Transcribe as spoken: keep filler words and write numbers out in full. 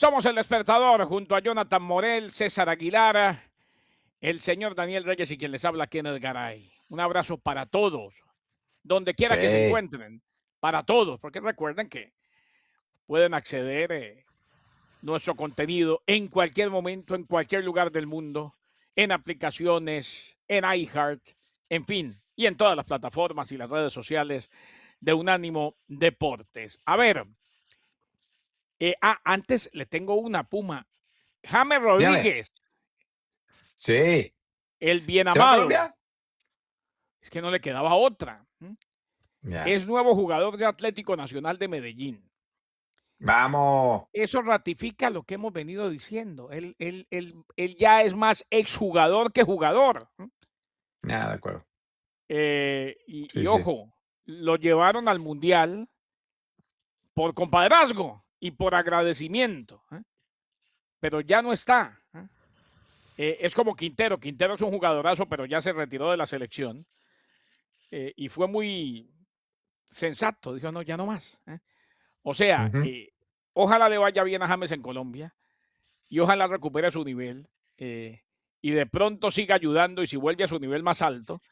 Somos el despertador junto a Jonathan Morel, César Aguilar, el señor Daniel Reyes y quien les habla, Kenneth Garay. Un abrazo para todos, donde quiera que se Sí. encuentren, para todos, porque recuerden que pueden acceder eh, nuestro contenido en cualquier momento, en cualquier lugar del mundo, en aplicaciones, en iHeart, en fin, y en todas las plataformas y las redes sociales de Unánimo Deportes. A ver, eh, ah, antes le tengo una Puma. James Dígame. Rodríguez, Sí. el bien ¿Se va a amado, Colombia? es que no le quedaba otra. ¿m? Ya. Es nuevo jugador de Atlético Nacional de Medellín. Vamos. Eso ratifica lo que hemos venido diciendo. Él, él, él, él ya es más exjugador que jugador. ¿m? Nada, de acuerdo. Eh, y, y Sí, sí. ojo, lo llevaron al Mundial por compadrazgo y por agradecimiento, ¿eh? Pero ya no está. ¿eh? Eh, es como Quintero. Quintero es un jugadorazo, pero ya se retiró de la selección. Eh, y fue muy sensato. Dijo, no, ya no más. ¿eh? O sea, Ujú. eh, ojalá le vaya bien a James en Colombia y ojalá recupere su nivel eh, y de pronto siga ayudando y si vuelve a su nivel más alto,